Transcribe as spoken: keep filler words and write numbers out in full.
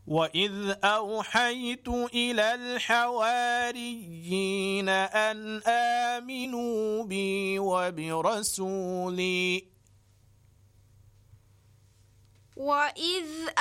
وإذ أوحيت إلى الحواريين أن آمنوا بي وبرسولي وإذ